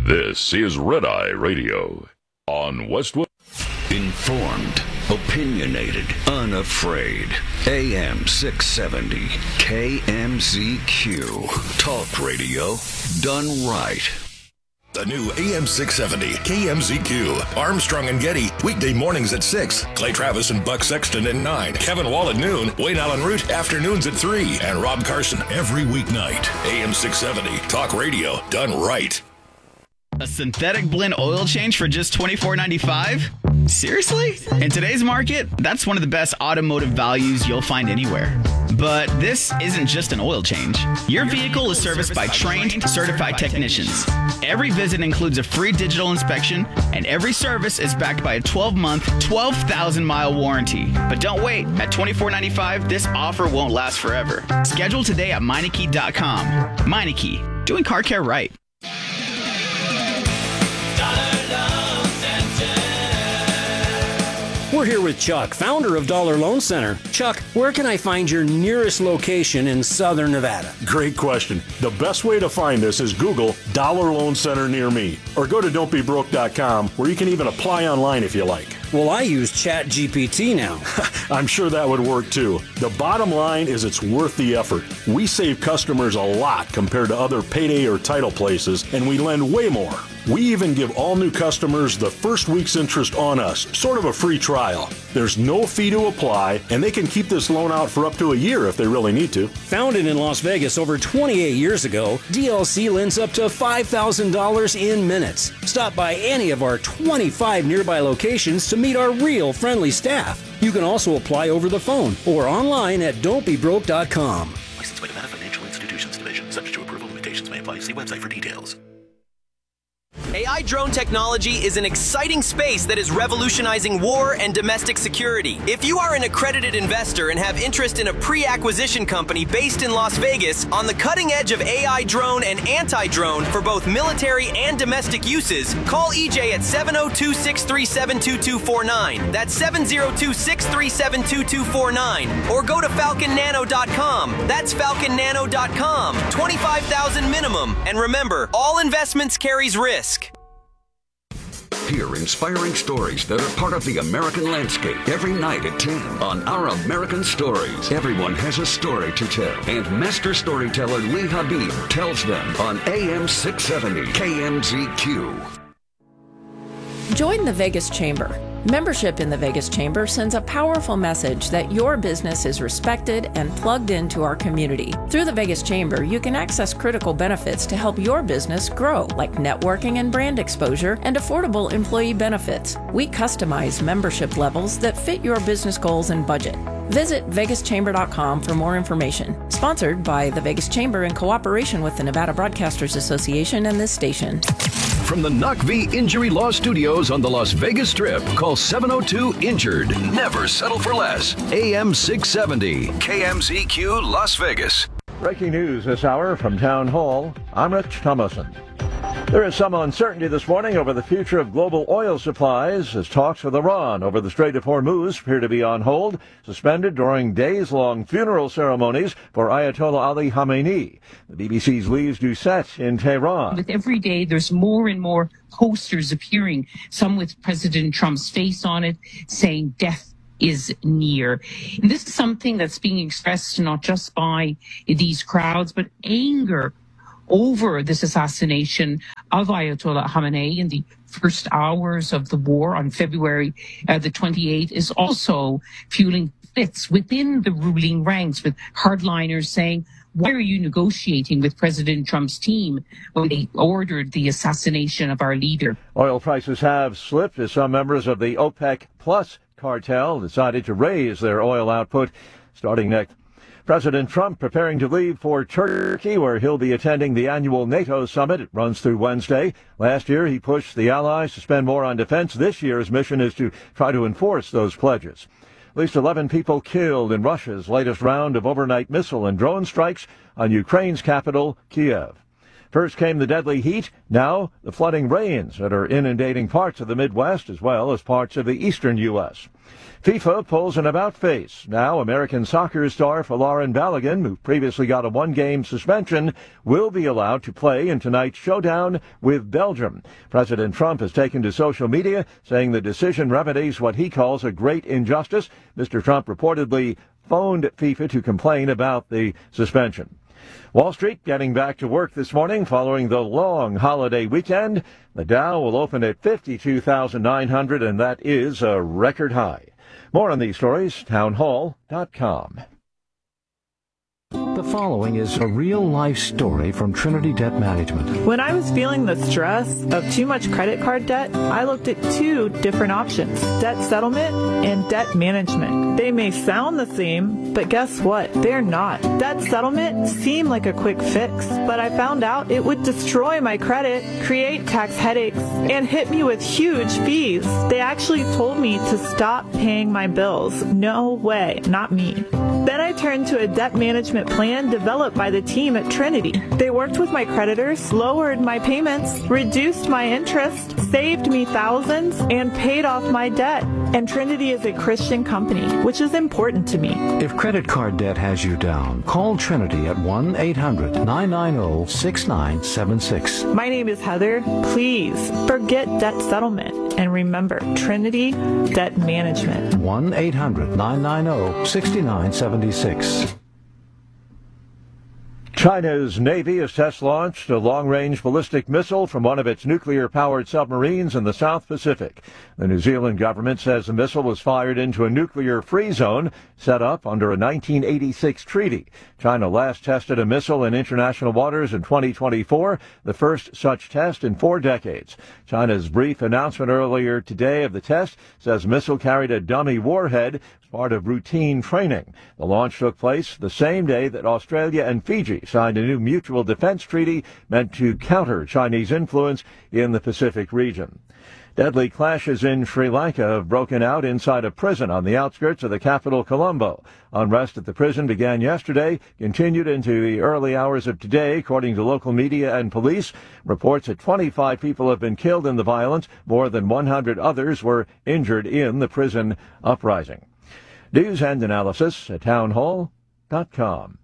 This is Red Eye Radio on Westwood. Informed, opinionated, unafraid. AM 670, KMZQ. Talk radio done right. The new AM 670 KMZQ. Armstrong and Getty, weekday mornings at 6. Clay Travis and Buck Sexton at 9. Kevin Wall at noon. Wayne Allen Root, afternoons at 3. And Rob Carson every weeknight. AM 670, talk radio done right. A synthetic blend oil change for just $24.95? Seriously? In today's market, that's one of the best automotive values you'll find anywhere. But this isn't just an oil change. Your vehicle is serviced by trained, certified technicians. Every visit includes a free digital inspection, and every service is backed by a 12-month, 12,000-mile warranty. But don't wait. At $24.95, this offer won't last forever. Schedule today at Meineke.com. Meineke, doing car care right. We're here with Chuck, founder of Dollar Loan Center. Chuck, where can I find your nearest location in Southern Nevada? Great question. The best way to find us is Google Dollar Loan Center near me, or go to don'tbebroke.com, where you can even apply online if you like. Well, I use ChatGPT now. I'm sure that would work too. The bottom line is it's worth the effort. We save customers a lot compared to other payday or title places, and we lend way more. We even give all new customers the first week's interest on us, sort of a free trial. There's no fee to apply, and they can keep this loan out for up to a year if they really need to. Founded in Las Vegas over 28 years ago, DLC lends up to $5,000 in minutes. Stop by any of our 25 nearby locations to meet our real friendly staff. You can also apply over the phone or online at don'tbebroke.com. Licensed by Nevada Financial Institutions Division. Subject to approval, limitations may apply. See website for details. AI drone technology is an exciting space that is revolutionizing war and domestic security. If you are an accredited investor and have interest in a pre-acquisition company based in Las Vegas on the cutting edge of AI drone and anti-drone for both military and domestic uses, call EJ at 702-637-2249. That's 702-637-2249. Or go to falconnano.com. That's falconnano.com. $25,000 minimum. And remember, all investments carries risk. Hear inspiring stories that are part of the American landscape every night at 10 on Our American Stories. Everyone has a story to tell, and master storyteller Lee Habib tells them on AM 670 KMZQ. Join the Vegas Chamber. Membership in the Vegas Chamber sends a powerful message that your business is respected and plugged into our community. Through the Vegas Chamber, you can access critical benefits to help your business grow, like networking and brand exposure and affordable employee benefits. We customize membership levels that fit your business goals and budget. Visit vegaschamber.com for more information. Sponsored by the Vegas Chamber in cooperation with the Nevada Broadcasters Association and this station. From the Knock V Injury Law Studios on the Las Vegas Strip, call 702-INJURED. Never settle for less. AM 670, KMZQ Las Vegas. Breaking news this hour from Town Hall. I'm Rich Thomason. There is some uncertainty this morning over the future of global oil supplies as talks with Iran over the Strait of Hormuz appear to be on hold, suspended during days-long funeral ceremonies for Ayatollah Ali Khamenei. The BBC's Lise Doucette in Tehran. With every day, there's more and more posters appearing, some with President Trump's face on it, saying death is near. And this is something that's being expressed not just by these crowds, but anger over this assassination of Ayatollah Khamenei in the first hours of the war on February the 28th is also fueling splits within the ruling ranks, with hardliners saying, why are you negotiating with President Trump's team when they ordered the assassination of our leader? Oil prices have slipped as some members of the OPEC Plus cartel decided to raise their oil output starting next. President Trump preparing to leave for Turkey, where he'll be attending the annual NATO summit. It runs through Wednesday. Last year, he pushed the allies to spend more on defense. This year's mission is to try to enforce those pledges. At least 11 people killed in Russia's latest round of overnight missile and drone strikes on Ukraine's capital, Kiev. First came the deadly heat, now the flooding rains that are inundating parts of the Midwest as well as parts of the eastern U.S. FIFA pulls an about-face. Now American soccer star Folarin Balogun, who previously got a one-game suspension, will be allowed to play in tonight's showdown with Belgium. President Trump has taken to social media, saying the decision remedies what he calls a great injustice. Mr. Trump reportedly phoned FIFA to complain about the suspension. Wall Street getting back to work this morning following the long holiday weekend. The Dow will open at 52,900, and that is a record high. More on these stories, townhall.com. The following is a real-life story from Trinity Debt Management. When I was feeling the stress of too much credit card debt, I looked at two different options, debt settlement and debt management. They may sound the same, but guess what? They're not. Debt settlement seemed like a quick fix, but I found out it would destroy my credit, create tax headaches, and hit me with huge fees. They actually told me to stop paying my bills. No way, not me. Then I turned to a debt management plan developed by the team at Trinity. They worked with my creditors, lowered my payments, reduced my interest, saved me thousands, and paid off my debt. And Trinity is a Christian company, which is important to me. If credit card debt has you down, call Trinity at 1-800-990-6976. My name is Heather. Please forget debt settlement and remember Trinity Debt Management. 1-800-990-6976. China's Navy has test-launched a long-range ballistic missile from one of its nuclear-powered submarines in the South Pacific. The New Zealand government says the missile was fired into a nuclear-free zone set up under a 1986 treaty. China last tested a missile in international waters in 2024, the first such test in 4 decades. China's brief announcement earlier today of the test says the missile carried a dummy warhead as part of routine training. The launch took place the same day that Australia and Fiji signed a new mutual defense treaty meant to counter Chinese influence in the Pacific region. Deadly clashes in Sri Lanka have broken out inside a prison on the outskirts of the capital, Colombo. Unrest at the prison began yesterday, continued into the early hours of today, according to local media and police. Reports that 25 people have been killed in the violence. More than 100 others were injured in the prison uprising. News and analysis at townhall.com.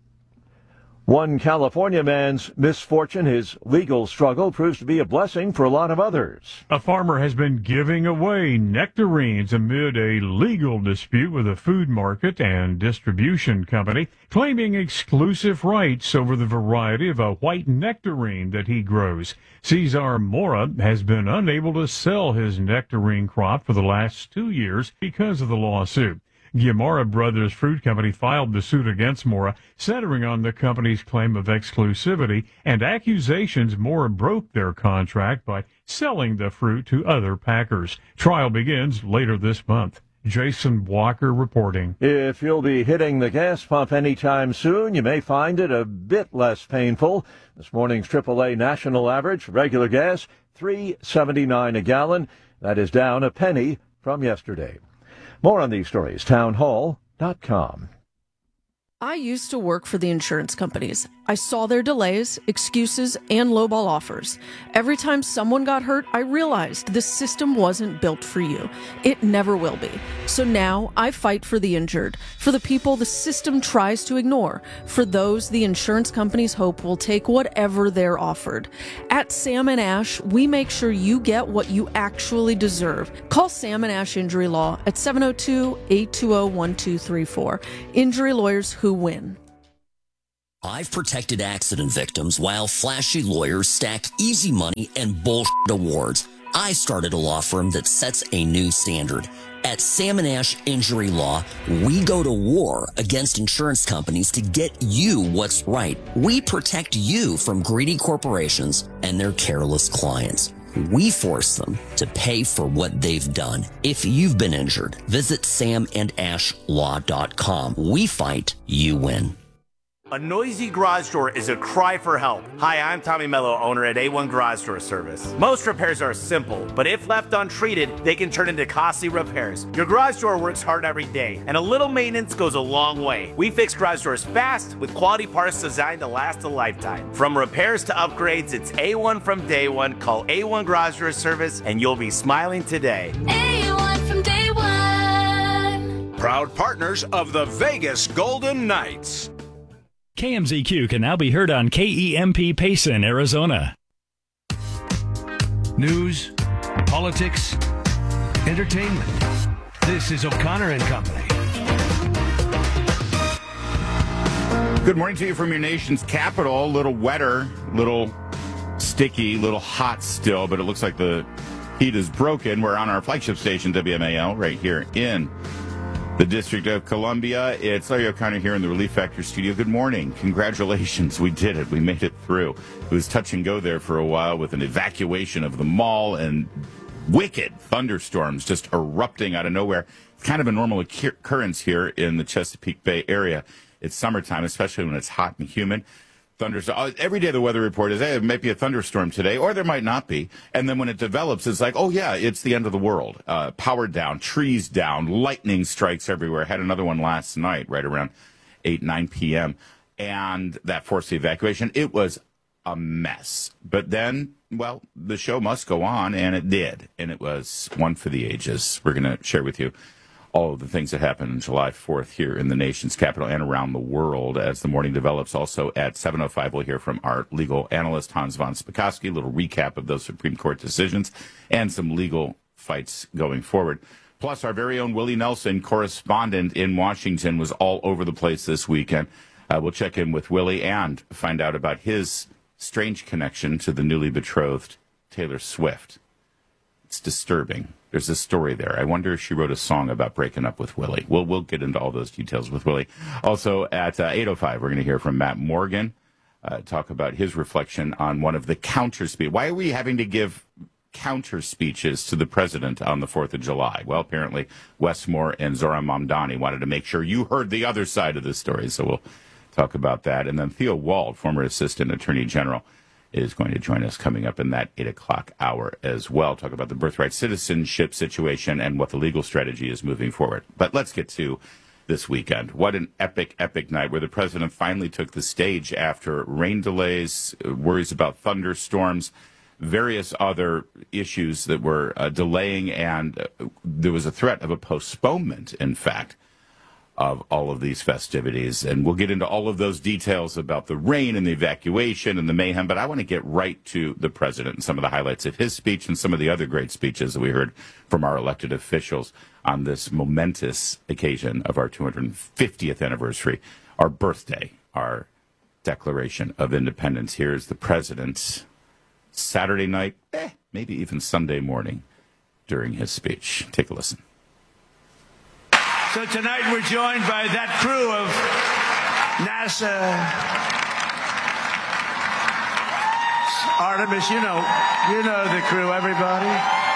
One California man's misfortune, his legal struggle, proves to be a blessing for a lot of others. A farmer has been giving away nectarines amid a legal dispute with a food market and distribution company, claiming exclusive rights over the variety of a white nectarine that he grows. Cesar Mora has been unable to sell his nectarine crop for the last 2 years because of the lawsuit. Guimara Brothers Fruit Company filed the suit against Mora, centering on the company's claim of exclusivity and accusations Mora broke their contract by selling the fruit to other packers. Trial begins later this month. Jason Walker reporting. If you'll be hitting the gas pump anytime soon, you may find it a bit less painful. This morning's AAA national average, regular gas, $3.79 a gallon. That is down a penny from yesterday. More on these stories, townhall.com. I used to work for the insurance companies. I saw their delays, excuses, and lowball offers. Every time someone got hurt, I realized the system wasn't built for you. It never will be. So now I fight for the injured, for the people the system tries to ignore, for those the insurance companies hope will take whatever they're offered. At Sam & Ash, we make sure you get what you actually deserve. Call Sam & Ash Injury Law at 702-820-1234. Injury lawyers who win. I've protected accident victims while flashy lawyers stack easy money and bullshit awards. I started a law firm that sets a new standard. At Sam & Ash Injury Law, we go to war against insurance companies to get you what's right. We protect you from greedy corporations and their careless clients. We force them to pay for what they've done. If you've been injured, visit samandashlaw.com. We fight, you win. A noisy garage door is a cry for help. Hi, I'm Tommy Mello, owner at A1 Garage Door Service. Most repairs are simple, but if left untreated, they can turn into costly repairs. Your garage door works hard every day, and a little maintenance goes a long way. We fix garage doors fast with quality parts designed to last a lifetime. From repairs to upgrades, it's A1 from day one. Call A1 Garage Door Service, and you'll be smiling today. A1 from day one. Proud partners of the Vegas Golden Knights. KMZQ can now be heard on KEMP Payson, Arizona. News, politics, entertainment. This is O'Connor and Company. Good morning to you from your nation's capital. A little wetter, little sticky, little hot still, but it looks like the heat is broken. We're on our flagship station, WMAL, right here in the District of Columbia. It's Larry O'Connor here in the Relief Factor studio. Good morning. Congratulations. We did it. We made it through. It was touch and go there for a while with an evacuation of the mall and wicked thunderstorms just erupting out of nowhere. It's kind of a normal occurrence here in the Chesapeake Bay area. It's summertime, especially when it's hot and humid. Thunderstorm. Every day the weather report is, hey, it might be a thunderstorm today, or there might not be. And then when it develops, it's like, oh, yeah, it's the end of the world. Power down, trees down, lightning strikes everywhere. Had another one last night, right around 8, 9 p.m., and that forced the evacuation. It was a mess. But then, well, the show must go on, and it did. And it was one for the ages. We're going to share with you all of the things that happened on July 4th here in the nation's capital and around the world as the morning develops. Also at 7:05, we'll hear from our legal analyst, Hans von Spakovsky, a little recap of those Supreme Court decisions and some legal fights going forward. Plus, our very own Willie Nelson, correspondent in Washington, was all over the place this weekend. We'll check in with Willie and find out about his strange connection to the newly betrothed Taylor Swift. It's disturbing. There's a story there. I wonder if she wrote a song about breaking up with Willie. We'll get into all those details with Willie. Also, at 8:05, we're going to hear from Matt Morgan, talk about his reflection on one of the counter speeches. Why are we having to give counter speeches to the president on the 4th of July? Well, apparently, Westmore and Zohran Mamdani wanted to make sure you heard the other side of the story, so we'll talk about that. And then Theo Wald, former Assistant Attorney General, is going to join us coming up in that 8 o'clock hour as well. Talk about the birthright citizenship situation and what the legal strategy is moving forward. But let's get to this weekend. What an epic, epic night where the president finally took the stage after rain delays, worries about thunderstorms, various other issues that were delaying, and there was a threat of a postponement, in fact, of all of these festivities. And we'll get into all of those details about the rain and the evacuation and the mayhem, but I want to get right to the president and some of the highlights of his speech and some of the other great speeches that we heard from our elected officials on this momentous occasion of our 250th anniversary, our birthday, our Declaration of Independence. Here's the president Saturday night, maybe even Sunday morning during his speech. Take a listen. So tonight we're joined by that crew of NASA, Artemis, you know the crew, everybody.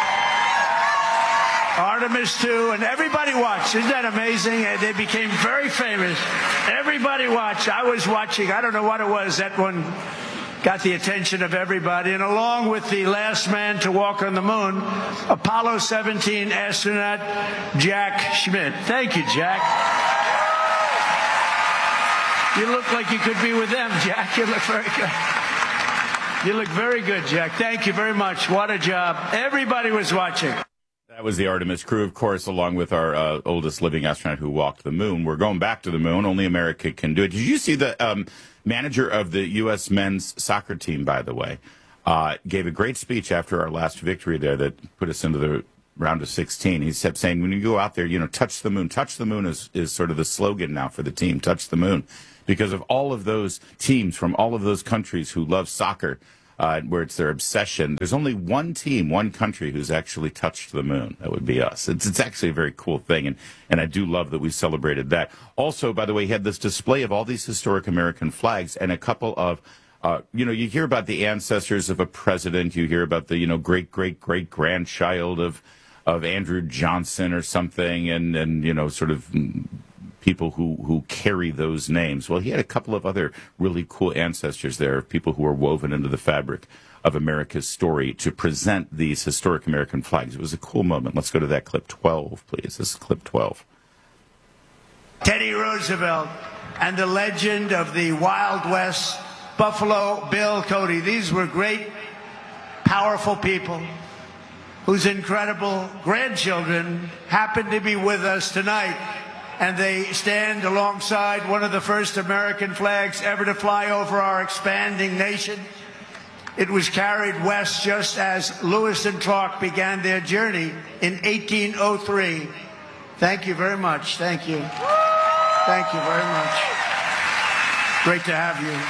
Artemis 2, and everybody watched. Isn't that amazing? And they became very famous. Everybody watched. I was watching. I don't know what it was. That one got the attention of everybody. And along with the last man to walk on the moon, Apollo 17 astronaut Jack Schmitt. Thank you, Jack. You look like you could be with them, Jack. You look very good. You look very good, Jack. Thank you very much. What a job. Everybody was watching. That was the Artemis crew, of course, along with our oldest living astronaut who walked the moon. We're going back to the moon. Only America can do it. Did you see the manager of the U.S. men's soccer team, by the way, gave a great speech after our last victory there that put us into the round of 16. He kept saying, when you go out there, touch the moon. Touch the moon is sort of the slogan now for the team, touch the moon. Because of all of those teams from all of those countries who love soccer, where it's their obsession, there's only one team, one country who's actually touched the moon. That would be us. It's actually a very cool thing, and I do love that we celebrated that. Also, by the way, he had this display of all these historic American flags and a couple of, you hear about the ancestors of a president. You hear about the, great-great-great-grandchild of Andrew Johnson or something, and sort of people who carry those names. Well, he had a couple of other really cool ancestors there, people who are woven into the fabric of America's story to present these historic American flags. It was a cool moment. Let's go to that clip 12, please. This is clip 12. Teddy Roosevelt and the legend of the Wild West, Buffalo Bill Cody. These were great, powerful people whose incredible grandchildren happen to be with us tonight. And they stand alongside one of the first American flags ever to fly over our expanding nation. It was carried west just as Lewis and Clark began their journey in 1803. Thank you very much. Thank you. Thank you very much. Great to have you.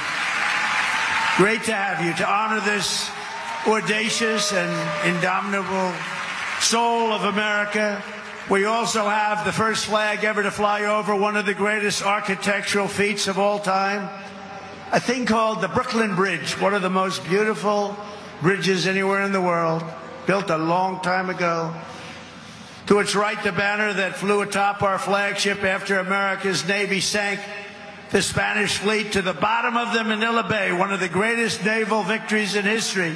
Great to have you, to honor this audacious and indomitable soul of America. We also have the first flag ever to fly over one of the greatest architectural feats of all time, a thing called the Brooklyn Bridge, one of the most beautiful bridges anywhere in the world, built a long time ago. To its right, the banner that flew atop our flagship after America's Navy sank the Spanish fleet to the bottom of the Manila Bay, one of the greatest naval victories in history.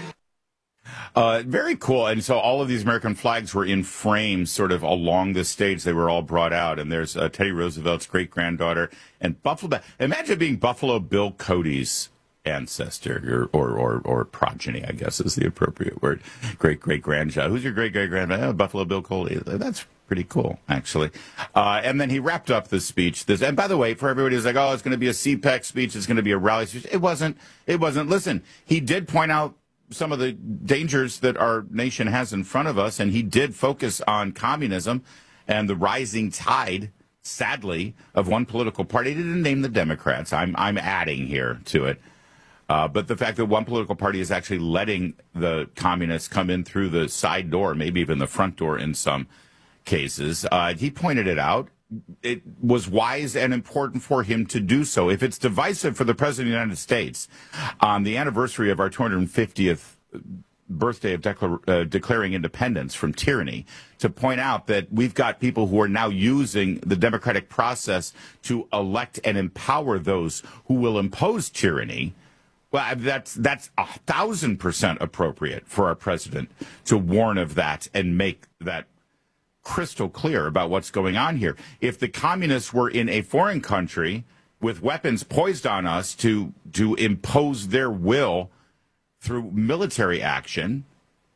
Very cool. And so all of these American flags were in frames sort of along the stage. They were all brought out. And there's Teddy Roosevelt's great-granddaughter and Buffalo. Imagine being Buffalo Bill Cody's ancestor or progeny, I guess is the appropriate word. Great-great-grandchild. Who's your great-great-grandfather? Buffalo Bill Cody. That's pretty cool, actually. And then he wrapped up the speech. And by the way, for everybody who's like, oh, it's going to be a CPAC speech, it's going to be a rally speech. It wasn't. Listen, he did point out some of the dangers that our nation has in front of us, and he did focus on communism and the rising tide, sadly, of one political party. He didn't name the Democrats. I'm adding here to it. But the fact that one political party is actually letting the communists come in through the side door, maybe even the front door in some cases, he pointed it out. It was wise and important for him to do so. If it's divisive for the President of the United States on the anniversary of our 250th birthday of declaring independence from tyranny, to point out that we've got people who are now using the democratic process to elect and empower those who will impose tyranny, well, that's 1,000% appropriate for our president to warn of that and make that crystal clear about what's going on here. If the communists were in a foreign country with weapons poised on us to impose their will through military action,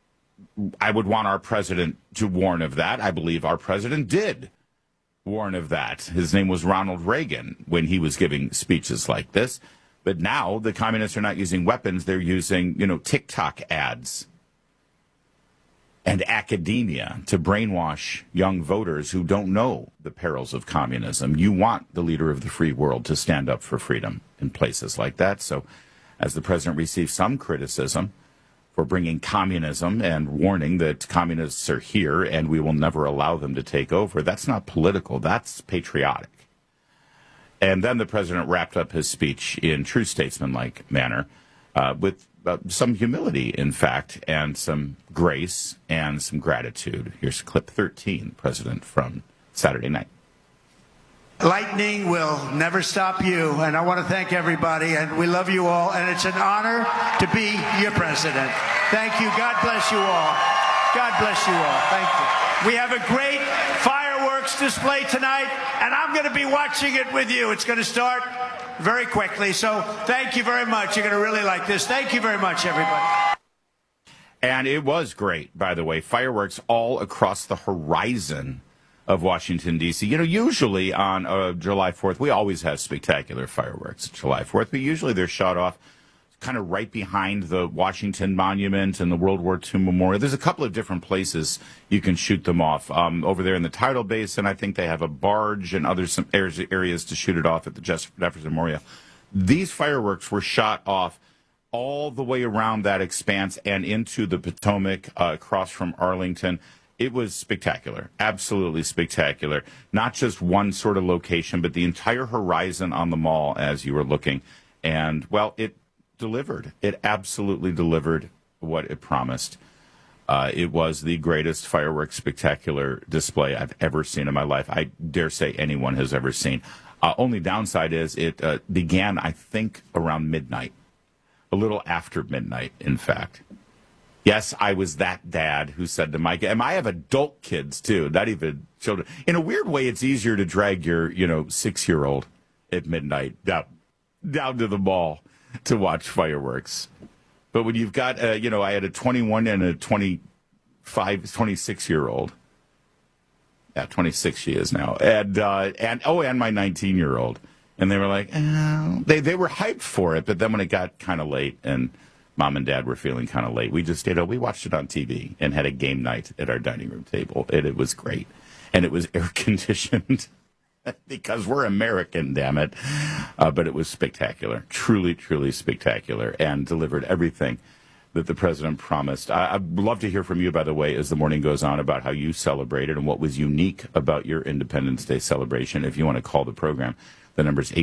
I would want our president to warn of that. I believe our president did warn of that. His name was Ronald Reagan when he was giving speeches like this. But now the communists are not using weapons. They're using, TikTok ads and academia to brainwash young voters who don't know the perils of communism. You want the leader of the free world to stand up for freedom in places like that. So as the president receives some criticism for bringing communism and warning that communists are here and we will never allow them to take over, that's not political, that's patriotic. And then the president wrapped up his speech in true statesmanlike manner with some humility, in fact, and some grace and some gratitude. Here's clip 13, President, from Saturday night. Lightning will never stop you, and I want to thank everybody, and we love you all, and it's an honor to be your president. Thank you. God bless you all. God bless you all. Thank you. We have a great fireworks display tonight, and I'm going to be watching it with you. It's going to start very quickly, so thank you very much. You're going to really like this. Thank you very much, everybody. And it was great, by the way. Fireworks all across the horizon of Washington, D.C. Usually on July 4th, we always have spectacular fireworks July 4th, but usually they're shot off kind of right behind the Washington Monument and the World War II Memorial. There's a couple of different places you can shoot them off. Over there in the Tidal Basin, I think they have a barge and other some areas to shoot it off at the Jefferson Memorial. These fireworks were shot off all the way around that expanse and into the Potomac, across from Arlington. It was spectacular, absolutely spectacular. Not just one sort of location, but the entire horizon on the mall as you were looking. And, well, it delivered. It absolutely delivered what it promised. It was the greatest fireworks spectacular display I've ever seen in my life. I dare say anyone has ever seen. Only downside is it began, I think, around midnight. A little after midnight, in fact. Yes, I was that dad who said to Mike, and I have adult kids, too, not even children. In a weird way, it's easier to drag your, 6-year-old at midnight down to the mall to watch fireworks. But when you've got, I had a 21 and a 26-year-old. Yeah, 26 she is now. And my 19-year-old. And they were like, they were hyped for it, but then when it got kind of late and Mom and Dad were feeling kind of late, we just we watched it on TV and had a game night at our dining room table, and it was great. And it was air-conditioned because we're American, damn it. But it was spectacular, truly, truly spectacular, and delivered everything that the president promised. I'd love to hear from you, by the way, as the morning goes on, about how you celebrated and what was unique about your Independence Day celebration. If you want to call the program, the number is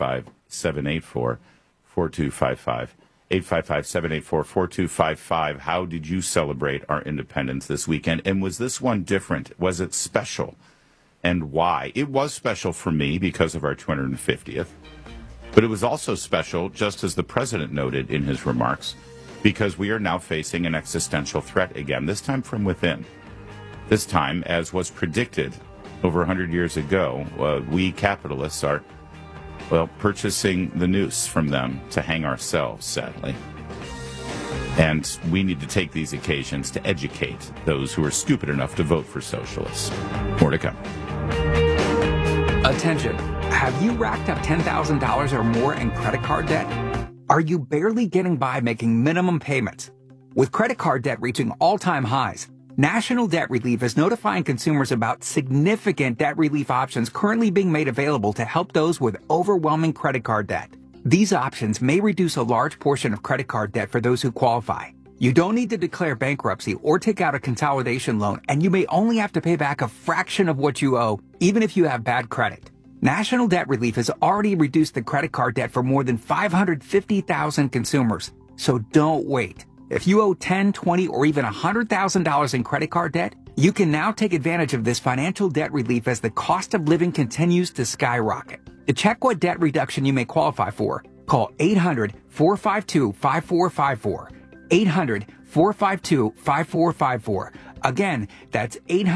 855-784-4255. 855-784-4255. How did you celebrate our independence this weekend? And was this one different? Was it special? And why? It was special for me because of our 250th. But it was also special, just as the president noted in his remarks, because we are now facing an existential threat again, this time from within. This time, as was predicted over 100 years ago, we capitalists are purchasing the noose from them to hang ourselves, sadly. And we need to take these occasions to educate those who are stupid enough to vote for socialists. More to come. Attention. Have you racked up $10,000 or more in credit card debt? Are you barely getting by making minimum payments? With credit card debt reaching all-time highs, National Debt Relief is notifying consumers about significant debt relief options currently being made available to help those with overwhelming credit card debt. These options may reduce a large portion of credit card debt for those who qualify. You don't need to declare bankruptcy or take out a consolidation loan, and you may only have to pay back a fraction of what you owe, even if you have bad credit. National Debt Relief has already reduced the credit card debt for more than 550,000 consumers. So don't wait. If you owe $10,000, $20,000, or even $100,000 in credit card debt, you can now take advantage of this financial debt relief as the cost of living continues to skyrocket. To check what debt reduction you may qualify for, call 800-452-5454. 800-452-5454. Again, that's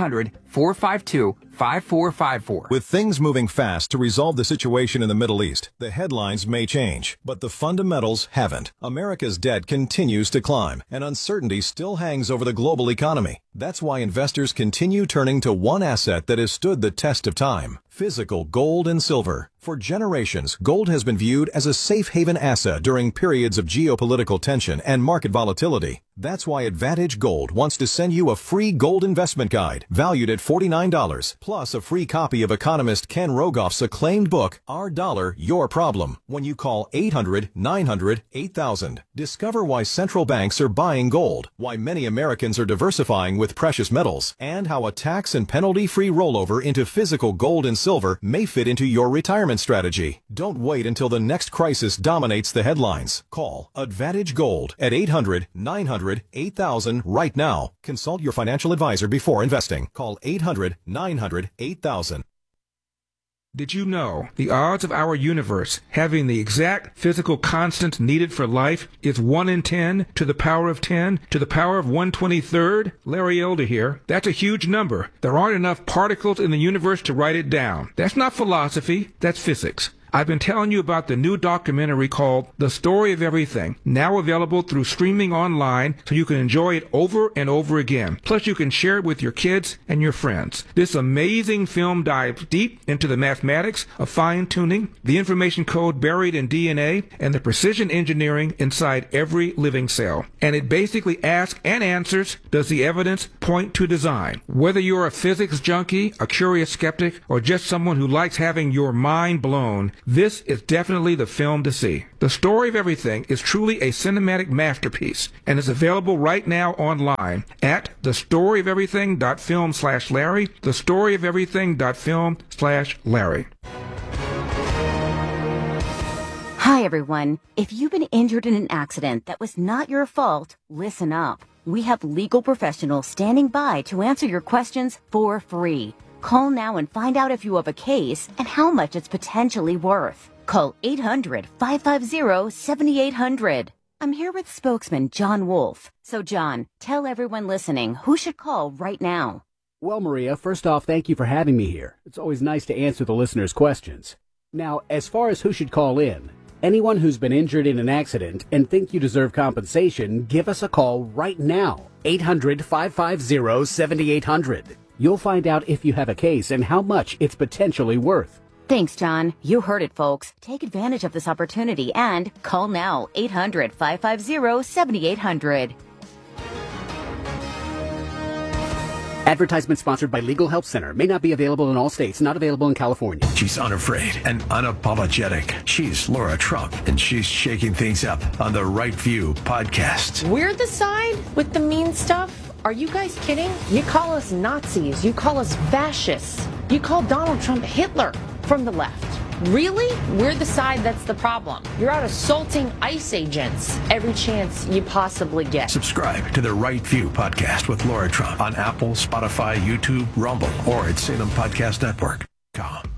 800-452-5454. With things moving fast to resolve the situation in the Middle East, the headlines may change, but the fundamentals haven't. America's debt continues to climb, and uncertainty still hangs over the global economy. That's why investors continue turning to one asset that has stood the test of time: physical gold and silver. For generations, gold has been viewed as a safe haven asset during periods of geopolitical tension and market volatility. That's why Advantage Gold wants to send you a free gold investment guide valued at $49, plus a free copy of economist Ken Rogoff's acclaimed book, Our Dollar, Your Problem, when you call 800-900-8000. Discover why central banks are buying gold, why many Americans are diversifying with precious metals, and how a tax and penalty-free rollover into physical gold and silver may fit into your retirement strategy. Don't wait until the next crisis dominates the headlines. Call Advantage Gold at 800-900-8000 right now. Consult your financial advisor before investing. Call 800-900-8000. Did you know the odds of our universe having the exact physical constant needed for life is 1 in 10 to the power of 10 to the power of 1/23rd? Larry Elder here. That's a huge number. There aren't enough particles in the universe to write it down. That's not philosophy, that's physics. I've been telling you about the new documentary called The Story of Everything, now available through streaming online so you can enjoy it over and over again. Plus you can share it with your kids and your friends. This amazing film dives deep into the mathematics of fine-tuning, the information code buried in DNA, and the precision engineering inside every living cell. And it basically asks and answers, does the evidence point to design? Whether you're a physics junkie, a curious skeptic, or just someone who likes having your mind blown, this is definitely the film to see. The Story of Everything is truly a cinematic masterpiece and is available right now online at thestoryoferything.film/Larry, thestoryoferything.film/Larry. Hi, everyone. If you've been injured in an accident that was not your fault, listen up. We have legal professionals standing by to answer your questions for free. Call now and find out if you have a case and how much it's potentially worth. Call 800-550-7800. I'm here with spokesman John Wolf. So, John, tell everyone listening who should call right now. Well, Maria, first off, thank you for having me here. It's always nice to answer the listeners' questions. Now, as far as who should call in, anyone who's been injured in an accident and think you deserve compensation, give us a call right now. 800-550-7800. You'll find out if you have a case and how much it's potentially worth. Thanks, John. You heard it, folks. Take advantage of this opportunity and call now. 800-550-7800. Advertisement sponsored by Legal Help Center. May not be available in all states. Not available in California. She's unafraid and unapologetic. She's Laura Trump, and she's shaking things up on the Right View podcast. We're the side with the mean stuff? Are you guys kidding? You call us Nazis. You call us fascists. You call Donald Trump Hitler from the left. Really? We're the side that's the problem. You're out assaulting ICE agents every chance you possibly get. Subscribe to the Right View podcast with Laura Trump on Apple, Spotify, YouTube, Rumble, or at SalemPodcastNetwork.com.